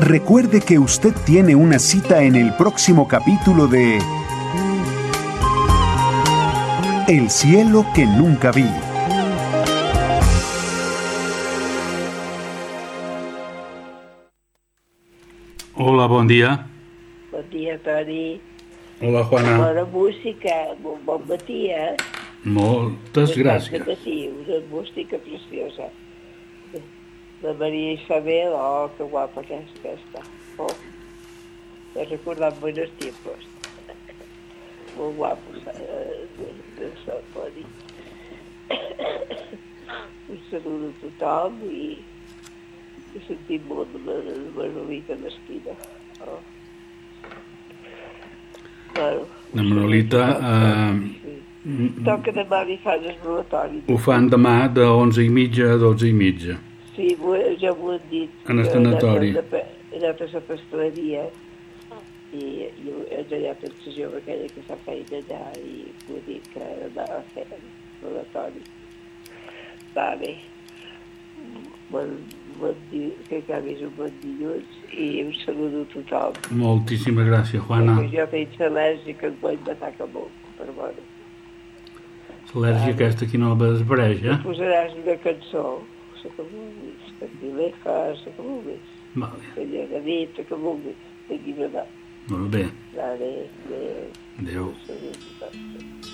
recuerde que usted tiene una cita en el próximo capítulo de El cielo que nunca vi. Hola, bon dia. Bon dia, Toni. Hola, Juana. Bona música, bon matí, Moltes gràcies. Matí, una música preciosa. La Maria Isabel, oh, que guapa que és aquesta. Oh, he recordat buenos tiempos. Molt guapos, d'això, Toni. Un saludo a tothom i he sentit molt de Manolita Mesquina. Oh. Bueno, La Manolita toca demà li fan esbrotori. ho fan demà de 11:30 a 12:30. Sí, ja m'ho han dit. En el sanatori. He anat a la pasteleria i he tallat el jove aquella que s'ha fet allà i m'ho dic que anava a fer esbrotori. Va bé. Que acabis un bon dilluns i un saludo a tothom. Moltíssimes gràcies, Juana. Perquè jo faig al·lèrgica, em m'ataca molt, però bueno. L'al·lèrgia aquesta aquí no la desapareix, Posaràs una cançó, la que vulguis, candileja, la que vulguis. Vale. La llegadita, que vulguis, de llibredat. Molt bé. Adéu. Adéu. Salut a tots.